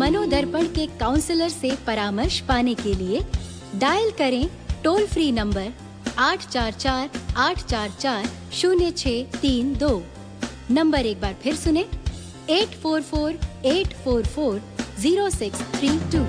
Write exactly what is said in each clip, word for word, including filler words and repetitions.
मनोदर्पण के काउंसलर से परामर्श पाने के लिए डायल करें टोल फ्री नंबर आठ चार चार आठ चार चार शून्य छः तीन दो। नंबर एक बार फिर सुने, eight four four eight four four zero six three to.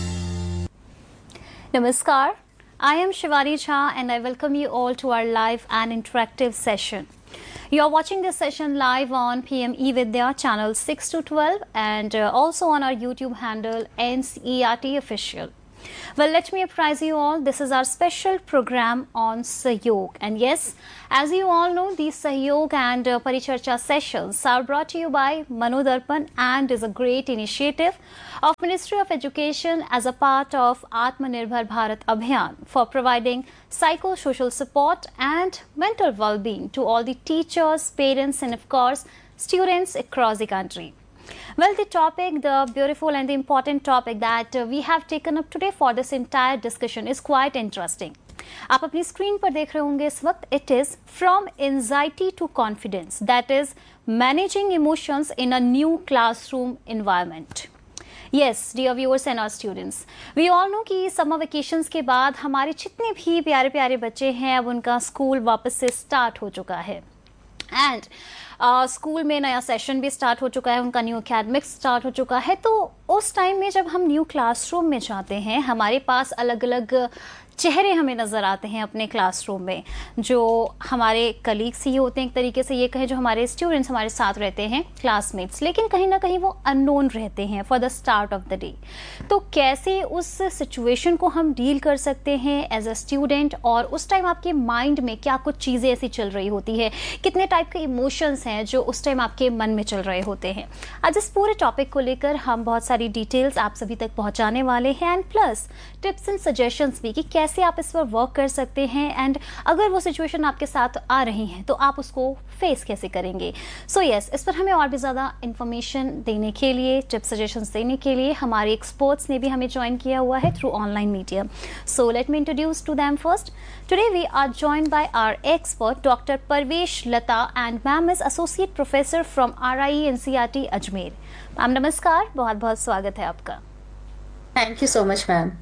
Namaskar, I am Shivari Jha and I welcome you all to our live and interactive session. You are watching this session live on P M eVidya channel six to twelve and uh, also on our YouTube handle N C E R T Official. Well, let me apprise you all, this is our special program on Sahyog. And yes, as you all know, these Sahyog and uh, Paricharcha sessions are brought to you by Manodarpan and is a great initiative of Ministry of Education as a part of Atmanirbhar Bharat Abhiyan for providing psycho-social support and mental well-being to all the teachers, parents and of course, students across the country. Well, the topic, the beautiful and the important topic that uh, we have taken up today for this entire discussion is quite interesting. आप अपनी screen पर देख रहे होंगे इस वक्त, it is from anxiety to confidence, that is managing emotions in a new classroom environment. Yes, dear viewers and our students, we all know कि summer vacations के बाद हमारे जितने भी प्यारे प्यारे बच्चे हैं अब उनका स्कूल वापस से स्टार्ट हो चुका है एंड स्कूल uh, में नया सेशन भी स्टार्ट हो चुका है, उनका न्यू एकेडमिक स्टार्ट हो चुका है। तो उस टाइम में जब हम न्यू क्लासरूम में जाते हैं, हमारे पास अलग अलग चेहरे हमें नज़र आते हैं अपने क्लासरूम में, जो हमारे कलीग्स ही होते हैं, एक तरीके से ये कहें जो हमारे स्टूडेंट्स हमारे साथ रहते हैं, क्लासमेट्स, लेकिन कहीं ना कहीं वो अननोन रहते हैं for the start of the day. तो कैसे उस सिचुएशन को हम डील कर सकते हैं एज अ स्टूडेंट, और उस टाइम आपके माइंड में क्या कुछ चीज़ें ऐसी चल रही होती है, कितने टाइप के इमोशंस हैं जो उस टाइम आपके मन में चल रहे होते हैं। आज इस पूरे टॉपिक को लेकर हम बहुत सारी डिटेल्स आप सभी तक पहुँचाने वाले हैं and plus tips and suggestions भी कि कैसे आप इस पर वर्क कर सकते हैं एंड अगर वो सिचुएशन आपके साथ आ रही है तो आप उसको फेस कैसे करेंगे। सो so यस yes, इस पर हमें और भी ज़्यादा इन्फॉर्मेशन देने के लिए, टिप्स सजेशंस देने के लिए हमारे एक्सपर्ट्स ने भी हमें ज्वाइन किया हुआ है through online medium. So let me introduce to them first. Today we are joined by our expert doctor Parvesh Lata and ma'am is associate professor from are I E N C R T Ajmer. Ma'am नमस्कार, बहुत बहुत स्वागत है आपका। Thank you so much ma'am.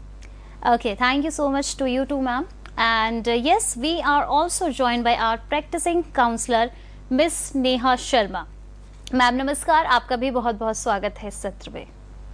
Okay, thank you so much to you too, ma'am. And uh, yes, we are also joined by our practicing counselor, Miss Neha Sharma. Ma'am नमस्कार, आपका भी बहुत बहुत स्वागत है इस सत्र में।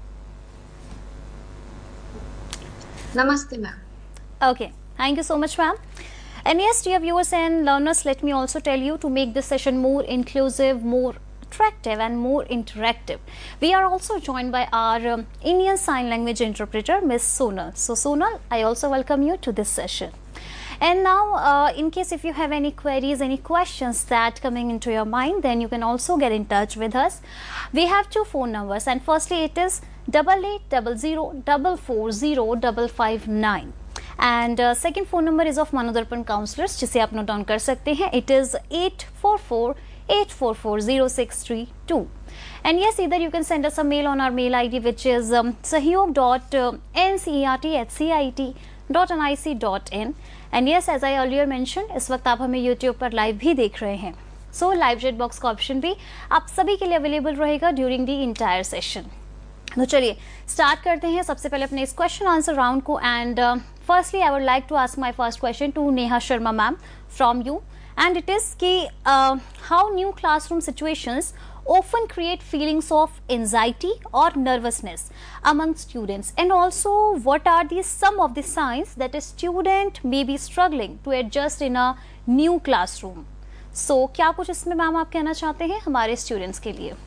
नमस्ते ma'am. Okay, thank you so much, ma'am. And yes, dear viewers and learners, let me also tell you to make this session more inclusive, more attractive and more interactive. We are also joined by our um, Indian Sign Language interpreter, Miss Sonal. So Sonal, I also welcome you to this session. And now, uh, in case if you have any queries, any questions that coming into your mind, then you can also get in touch with us. We have two phone numbers, and firstly it is double eight double zero double four zero double five nine. And uh, second phone number is of Manodarpan counselors, जिसे आप note down कर सकते हैं. It is eight four four eight four four zero six three two. And yes, either you can send us a mail on our mail I D, which is um, sahyog dot n c e r t at c i t dot n i c dot in. And yes, as I earlier mentioned, इस वक्त आप हमें YouTube पर live भी देख रहे हैं, सो live chat box का ऑप्शन भी आप सभी के लिए अवेलेबल रहेगा ड्यूरिंग द इंटायर सेशन। तो चलिए स्टार्ट करते हैं सबसे पहले अपने इस क्वेश्चन आंसर राउंड को। And firstly I would like to ask my first question to Neha Sharma ma'am from you, and it is ki, uh, how new classroom situations often create feelings of anxiety or nervousness among students, and also what are the some of the signs that a student may be struggling to adjust in a new classroom. So क्या कुछ इसमें ma'am आप कहना चाहते हैं हमारे students के लिए?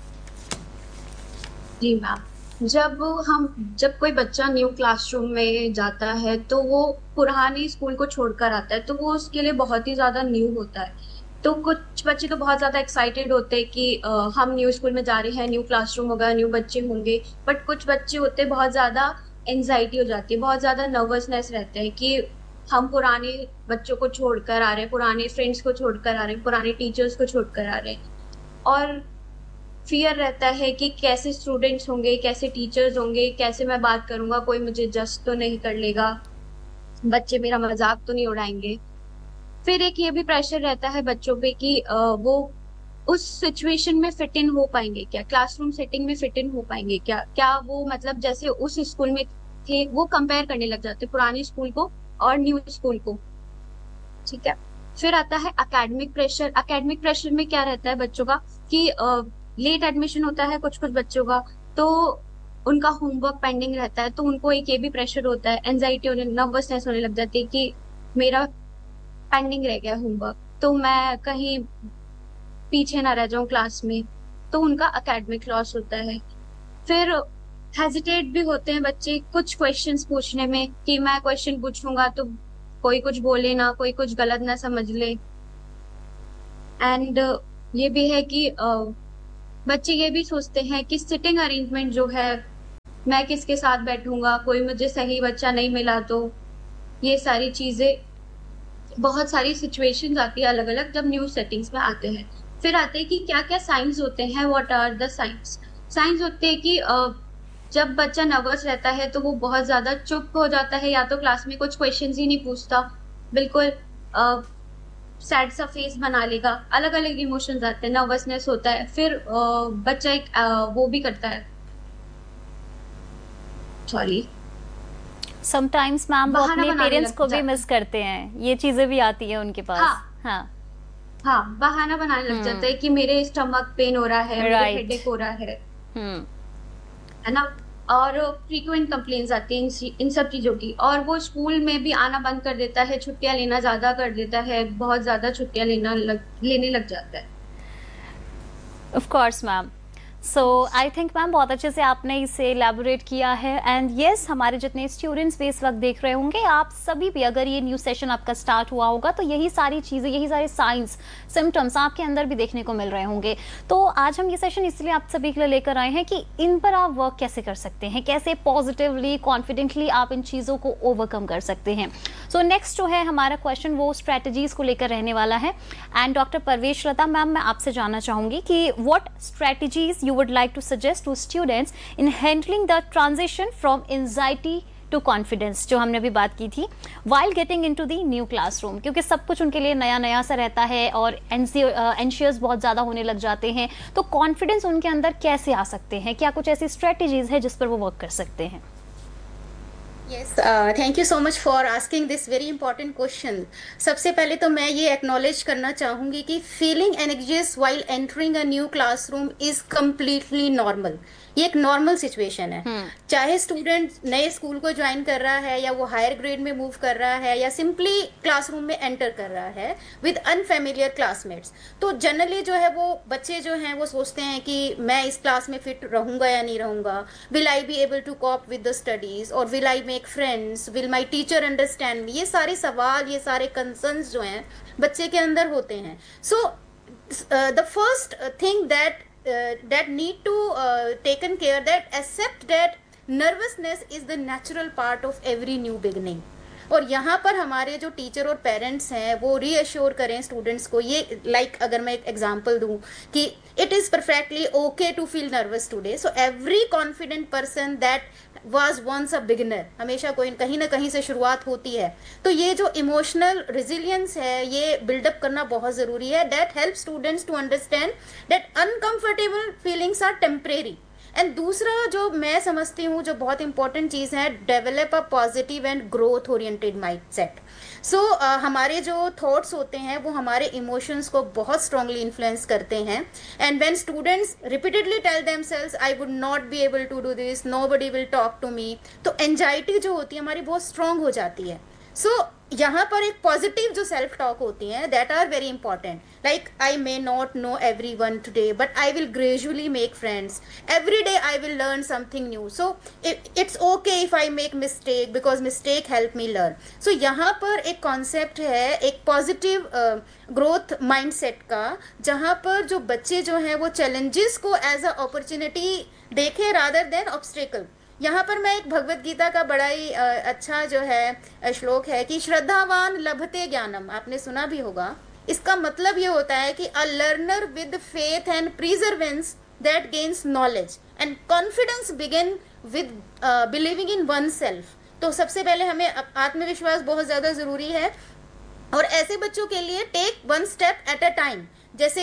जी मैम, जब हम जब कोई बच्चा न्यू क्लासरूम में जाता है तो वो पुरानी स्कूल को छोड़कर आता है, तो वो उसके लिए बहुत ही ज्यादा न्यू होता है। तो कुछ बच्चे तो बहुत ज्यादा एक्साइटेड होते हैं कि आ, हम न्यू स्कूल में जा रहे हैं, न्यू क्लासरूम होगा, न्यू बच्चे होंगे। बट कुछ बच्चे होते हैं बहुत ज्यादा एंजाइटी हो जाती है, बहुत ज्यादा नर्वसनेस रहते हैं कि हम पुराने बच्चों को छोड़कर आ रहे हैं, पुराने फ्रेंड्स को छोड़कर आ रहे हैं, पुराने टीचर्स को छोड़कर आ रहे हैं, और फियर रहता है कि कैसे स्टूडेंट्स होंगे, कैसे टीचर्स होंगे, कैसे मैं बात करूंगा, कोई मुझे जज तो नहीं कर लेगा, बच्चे मेरा मजाक तो नहीं उड़ाएंगे। फिर एक ये भी प्रेशर रहता है बच्चों पे कि वो उस सिचुएशन में फिट इन हो पाएंगे क्या, क्लासरूम सेटिंग में फिट इन हो पाएंगे क्या, क्या वो मतलब जैसे उस स्कूल में थे वो कंपेयर करने लग जाते पुराने स्कूल को और न्यू स्कूल को। ठीक है। फिर आता है एकेडमिक प्रेशर। एकेडमिक प्रेशर में क्या रहता है बच्चों का कि लेट एडमिशन होता है कुछ कुछ बच्चों का, तो उनका होमवर्क पेंडिंग रहता है, तो उनको एक ये भी प्रेशर होता है, एंजाइटी होने, नर्वसनेस होने लग जाती है कि मेरा पेंडिंग रह गया होमवर्क, तो मैं कहीं पीछे ना रह जाऊं क्लास में, तो उनका एकेडमिक लॉस होता है। फिर हेजिटेट भी होते हैं बच्चे कुछ क्वेश्चंस पूछने में कि मैं क्वेश्चन पूछूंगा तो कोई कुछ बोले ना, कोई कुछ गलत ना समझ ले। एंड ये भी है कि uh, बच्चे ये भी सोचते हैं कि सिटिंग अरेंजमेंट जो है, मैं किसके साथ बैठूंगा, कोई मुझे सही बच्चा नहीं मिला तो, ये सारी चीजें, बहुत सारी सिचुएशंस आती है अलग अलग जब न्यू सेटिंग्स में आते हैं। फिर आते हैं कि क्या क्या साइंस होते हैं, what are the science. Science होते हैं कि uh, जब बच्चा नर्वस रहता है तो वो बहुत ज्यादा चुप हो जाता है, या तो क्लास में कुछ क्वेश्चंस ही नहीं पूछता, बिल्कुल सैड सा फेस बना लेगा, अलग अलग इमोशंस आते हैं, नर्वसनेस होता है। फिर uh, बच्चा एक uh, वो भी करता है, सॉरी समटाइम्स मैम वो बहाना अपने बनाने पेरेंट्स लग को भी जाता मिस करते हैं, ये चीजें भी आती है उनके पास। हाँ हाँ हाँ बहाना बनाने लग हम्म जाता है कि मेरे स्टमक पेन हो रहा है, मेरे राइट हेडेक हो रहा है हम्म है ना। और फ्रीक्वेंट कंप्लेन्स आती हैं इन, सी- इन सब चीजों की, और वो स्कूल में भी आना बंद कर देता है, छुट्टियां लेना ज्यादा कर देता है, बहुत ज्यादा छुट्टियां लेना लग, लेने लग जाता है। Of course ma'am. So I think ma'am बहुत अच्छे से आपने इसे एलैबोरेट किया है। एंड येस yes, हमारे जितने स्टूडेंट्स भी इस वक्त देख रहे होंगे, आप सभी भी अगर ये न्यू सेशन आपका स्टार्ट हुआ होगा तो यही सारी चीज़ें, यही सारे साइंस सिम्टम्स आपके अंदर भी देखने को मिल रहे होंगे। तो आज हम ये सेशन इसलिए आप सभी के लिए लेकर आए हैं कि इन पर आप वर्क कैसे कर सकते हैं, कैसे पॉजिटिवली कॉन्फिडेंटली आप इन चीज़ों को ओवरकम कर सकते हैं। सो so, नेक्स्ट जो है हमारा क्वेश्चन वो स्ट्रेटजीज को लेकर रहने वाला है। And doctor Parvesh Lata ma'am, मैं आपसे जानना चाहूंगी कि what strategies you would like to suggest to students in handling the transition from anxiety to confidence, जो हमने अभी बात की थी, while getting into the new classroom, क्योंकि सब कुछ उनके लिए नया नया सा रहता है और एंशियस बहुत ज़्यादा होने लग जाते हैं, तो कॉन्फिडेंस उनके अंदर कैसे आ सकते हैं, क्या कुछ ऐसी स्ट्रेटजीज है जिस पर वो वर्क कर सकते हैं? Yes, uh, thank you so much for asking this very important question. सबसे पहले तो मैं ये acknowledge करना चाहूँगी कि feeling anxious while entering a new classroom is completely normal. ये एक नॉर्मल सिचुएशन है, चाहे स्टूडेंट नए स्कूल को ज्वाइन कर रहा है या वो हायर ग्रेड में मूव कर रहा है या सिंपली क्लासरूम में एंटर कर रहा है विद अनफेमिलियर क्लासमेट्स। तो जनरली जो है वो बच्चे जो हैं वो सोचते हैं कि मैं इस क्लास में फिट रहूंगा या नहीं रहूंगा, will I be able to corp with the studies, और will I make friends, will my teacher understand me. ये सारे सवाल, ये सारे कंसर्न्स जो हैं बच्चे के अंदर होते हैं। So the first thing that Uh, that need to uh, taken care, that accept that nervousness is the natural part of every new beginning. और यहाँ पर हमारे जो टीचर और पेरेंट्स हैं वो रीअश्योर करें स्टूडेंट्स को, ये लाइक like, अगर मैं एक एग्जांपल दूँ कि it is perfectly okay to feel nervous today. So every confident person that was once a beginner, हमेशा कोई कहीं ना कहीं से शुरुआत होती है। तो ये जो इमोशनल रिजिलियंस है ये बिल्डअप करना बहुत ज़रूरी है। That help students to understand that uncomfortable feelings are temporary. And दूसरा जो मैं समझती हूँ जो बहुत इंपॉर्टेंट चीज़ है, develop a positive and growth oriented mindset. सो हमारे जो थॉट्स होते हैं वो हमारे इमोशंस को बहुत स्ट्रांगली इन्फ्लुएंस करते हैं। And when students repeatedly tell themselves I would not be able to do this, nobody will talk to me, तो एंजाइटी जो होती है हमारी बहुत स्ट्रांग हो जाती है। सो so, यहाँ पर एक पॉजिटिव जो सेल्फ टॉक होती हैं that are very important, like I may not know every one today but I will gradually make friends, every day I will learn something new, so it's okay if I make mistake because mistake help me learn. सो यहाँ पर एक concept है एक positive growth mindset का, जहाँ पर जो बच्चे जो हैं वो चैलेंजेस को एज अ अपॉर्चुनिटी देखें रादर देन ऑब्स्टेकल। यहाँ पर मैं एक भगवत गीता का बड़ा ही अच्छा जो है श्लोक है कि श्रद्धावान लभते ज्ञानम, आपने सुना भी होगा। इसका मतलब ये होता है कि a learner with faith and प्रिजर्वेंस that gains knowledge and confidence begin with believing in one self. तो सबसे पहले हमें आत्मविश्वास बहुत ज़्यादा ज़रूरी है, और ऐसे बच्चों के लिए take one step at a time. जैसे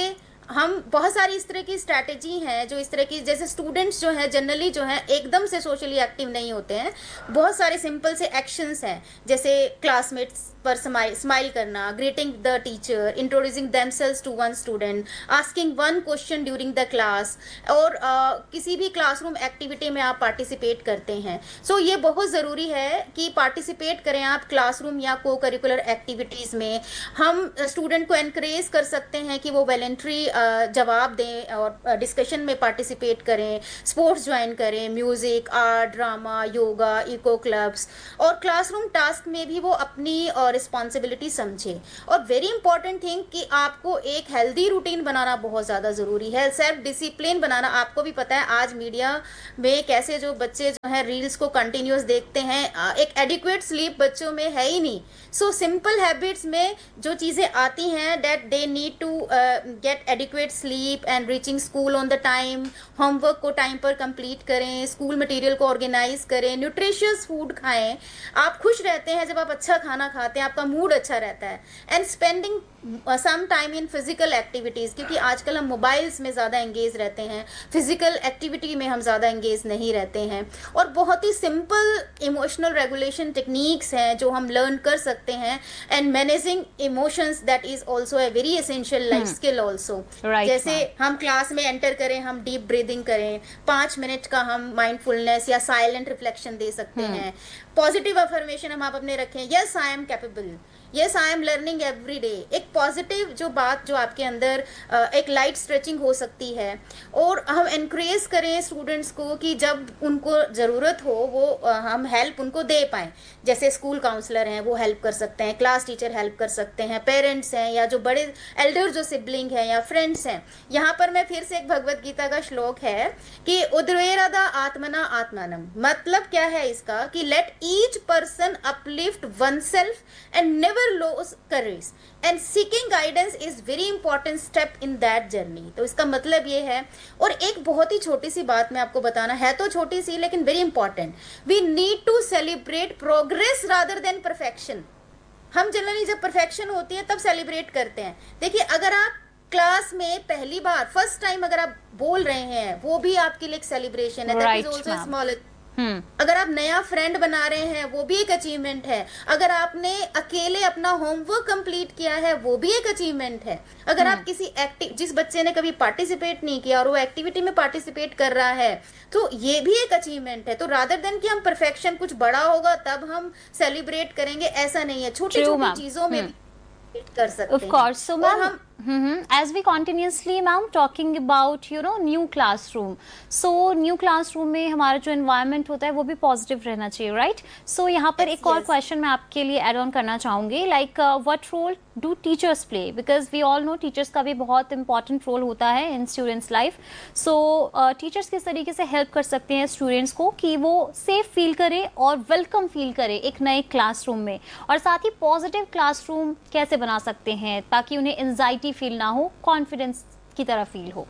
हम बहुत सारी इस तरह की स्ट्रैटेजी हैं जो इस तरह की, जैसे स्टूडेंट्स जो हैं जनरली जो हैं एकदम से सोशली एक्टिव नहीं होते हैं, बहुत सारे सिंपल से एक्शंस हैं, जैसे क्लासमेट्स पर स्माइल स्माइल करना, greeting the teacher, introducing themselves to one student, asking one question during the class, और uh, किसी भी क्लासरूम एक्टिविटी में आप पार्टिसिपेट करते हैं। सो so, ये बहुत ज़रूरी है कि पार्टिसिपेट करें आप क्लासरूम या को करिकुलर एक्टिविटीज़ में। हम स्टूडेंट को एनकरेज कर सकते हैं कि वो वॉलंटरी जवाब दें और डिस्कशन में पार्टिसिपेट करें, स्पोर्ट्स ज्वाइन करें, music, art, drama, yoga, eco clubs, और क्लासरूम टास्क में भी वो अपनी रिस्पॉन्सिबिलिटी समझे। और वेरी इंपॉर्टेंट थिंग कि आपको एक हेल्दी रूटीन बनाना बहुत ज़्यादा ज़रूरी है, सेल्फ डिसिप्लिन बनाना। आपको भी पता है आज मीडिया में कैसे जो बच्चे जो है रील्स को कंटिन्यूस देखते हैं, एक एडिक्वेट स्लीप बच्चों में है ही नहीं। सो सिंपल हैबिट्स में जो चीज़ें आती हैं, that they need to get adequate sleep and reaching school on the time, homework को टाइम पर कंप्लीट करें, स्कूल मटेरियल को ऑर्गेनाइज करें, न्यूट्रिशियस फूड खाएं। आप खुश रहते हैं जब आप अच्छा खाना खाते हैं, आपका मूड अच्छा रहता है। And spending some time in physical activities, क्योंकि आजकल हम मोबाइल्स में ज़्यादा एंगेज रहते हैं, फिजिकल एक्टिविटी में हम ज़्यादा एंगेज नहीं रहते हैं। और बहुत ही सिंपल इमोशनल रेगुलेशन टेक्निक्स हैं जो हम लर्न कर सकते हैं। And managing emotions, that is also a very essential life skill also. जैसे हम क्लास में एंटर करें, हम डीप ब्रीदिंग करें, पाँच मिनट का हम माइंडफुलनेस या साइलेंट रिफ्लेक्शन दे सकते हैं। पॉजिटिव अफर्मेशन हम आप अपने रखें, yes I am capable, yes I am learning every day. एक पॉजिटिव जो बात जो आपके अंदर एक लाइट स्ट्रेचिंग हो सकती है। और हम एनकरेज करें स्टूडेंट्स को कि जब उनको ज़रूरत हो वो हम हेल्प उनको दे पाएँ। जैसे स्कूल काउंसलर हैं वो हेल्प कर सकते हैं, क्लास टीचर हेल्प कर सकते हैं, पेरेंट्स हैं या जो बड़े एल्डर जो सिबलिंग हैं या फ्रेंड्स हैं। यहाँ पर मैं फिर से एक भगवत गीता का श्लोक है कि उद्वेरदा आत्मना आत्मानम, मतलब क्या है इसका कि late each person uplift one self and never lose courage and seeking guidance is very important step in that journey। तो इसका मतलब ये है। और एक बहुत ही छोटी सी बात मैं आपको बताना है, तो छोटी सी लेकिन very important, we need to celebrate progress rather than perfection. हम जनरली जब परफेक्शन होती है तब सेलिब्रेट करते हैं। देखिए अगर आप क्लास में पहली बार फर्स्ट टाइम अगर आप बोल रहे हैं, वो भी आपके लिए एक सेलिब्रेशन है, that is also small. Hmm. अगर आप नया फ्रेंड बना रहे हैं वो भी एक अचीवमेंट है। अगर आपने अकेले अपना होमवर्क कंप्लीट किया है वो भी एक अचीवमेंट है। अगर hmm. आप किसी एक्टिव, जिस बच्चे ने कभी पार्टिसिपेट नहीं किया और वो एक्टिविटी में पार्टिसिपेट कर रहा है, तो ये भी एक अचीवमेंट है। तो रादर देन कि हम परफेक्शन कुछ बड़ा होगा तब हम सेलिब्रेट करेंगे, ऐसा नहीं है। छोटी छोटी चीजों में hmm. कर सकते हैं। Of course, so ma'am, Mm-hmm. As we continuously ma'am talking about you know new classroom, so new classroom में हमारा जो environment होता है वो भी positive रहना चाहिए, right? So यहाँ पर yes, एक और yes. question मैं आपके लिए add on करना चाहूँगी, like uh, what role do teachers play? Because we all know teachers का भी बहुत important role होता है in students life. So uh, teachers किस तरीके से help कर सकते हैं students को कि वो safe feel करे और welcome feel करे एक नए classroom में, और साथ ही positive classroom कैसे बना सकते हैं ताकि उन्हें anxiety फील ना हो, कॉन्फिडेंस की तरह फील हो।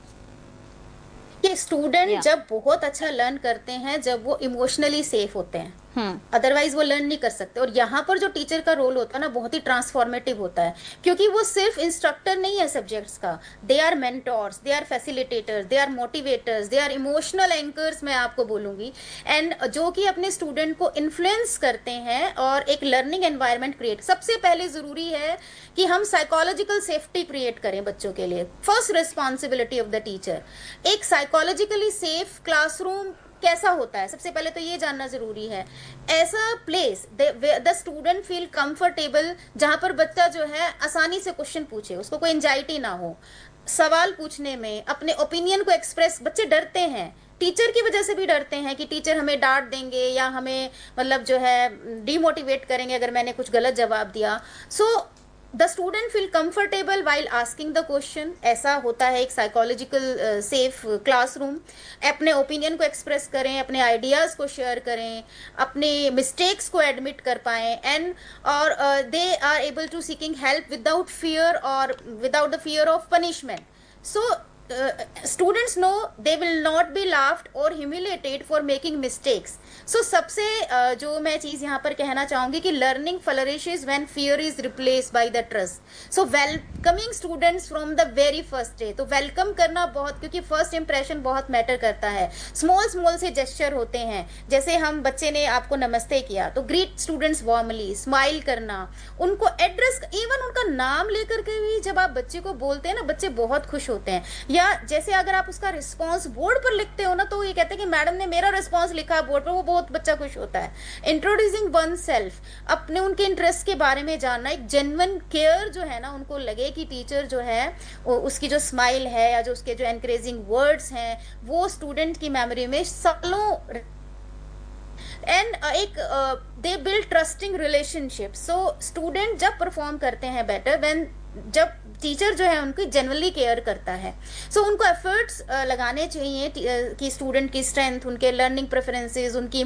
कि स्टूडेंट yeah. जब बहुत अच्छा लर्न करते हैं जब वो इमोशनली सेफ होते हैं, अदरवाइज hmm. वो लर्न नहीं कर सकते। और यहाँ पर जो टीचर का रोल होता है ना बहुत ही ट्रांसफॉर्मेटिव होता है, क्योंकि वो सिर्फ इंस्ट्रक्टर नहीं है सब्जेक्ट्स का, they are mentors, they are facilitators, they are motivators, they are emotional anchors मैं आपको बोलूंगी, एंड जो कि अपने स्टूडेंट को इन्फ्लुएंस करते हैं और एक लर्निंग एनवायरनमेंट क्रिएट। सबसे पहले जरूरी है कि हम साइकोलॉजिकल सेफ्टी क्रिएट करें बच्चों के लिए। First responsibility of the teacher. एक साइकोलॉजिकली सेफ क्लासरूम कैसा होता है, सबसे पहले तो ये जानना जरूरी है। ऐसा place the student feel comfortable, जहां पर बच्चा जो है आसानी से क्वेश्चन पूछे, उसको कोई एंजाइटी ना हो सवाल पूछने में, अपने ओपिनियन को एक्सप्रेस। बच्चे डरते हैं, टीचर की वजह से भी डरते हैं कि टीचर हमें डांट देंगे या हमें मतलब जो है डिमोटिवेट करेंगे अगर मैंने कुछ गलत जवाब दिया। So the student feel comfortable while asking the question. ऐसा होता है एक साइकोलॉजिकल सेफ क्लासरूम। अपने ओपिनियन को एक्सप्रेस करें, अपने आइडियाज़ को शेयर करें, अपने मिस्टेक्स को एडमिट कर पाएं, एंड और they are able to seeking help without fear और without the fear of punishment. So students no they will not be laughed और ह्यूमिलेटेड फॉर मेकिंग मिस्टेक्स. सो सबसे uh, जो मैं चीज यहाँ पर कहना चाहूंगी कि learning फ्लरिशेस when fear is replaced by the trust. So welcoming students from the very first day. तो वेलकम करना बहुत, क्योंकि फर्स्ट इंप्रेशन बहुत मैटर करता है. स्मॉल स्मॉल से जेस्चर होते हैं, जैसे हम बच्चे ने आपको नमस्ते किया तो ग्रीट स्टूडेंट्स वार्मली, स्माइल करना, उनको एड्रेस, इवन उनका नाम लेकर के भी जब आप बच्चे को बोलते हैं ना, बच्चे बहुत खुश होते हैं. या जैसे अगर आप उसका रिस्पॉन्स बोर्ड पर लिखते हो ना, तो ये कहते हैं कि मैडम ने मेरा रिस्पॉन्स लिखा है बोर्ड पर, वो बहुत बच्चा खुश होता है. इंट्रोड्यूसिंग वन सेल्फ, अपने उनके इंटरेस्ट के बारे में जानना, एक जेन्युइन केयर जो है ना, उनको लगे कि टीचर जो है उसकी जो स्माइल है या जो उसके जो एनकरेजिंग वर्ड्स हैं वो स्टूडेंट की मेमोरी में सालों. एंड एक they build trusting relationship. So student जब परफॉर्म करते हैं बेटर व्हेन, जब टीचर जो है उनको जनरली केयर करता है. सो so, उनको एफर्ट्स uh, लगाने चाहिए uh, कि स्टूडेंट की स्ट्रेंथ, उनके लर्निंग प्रेफरेंसेस, उनकी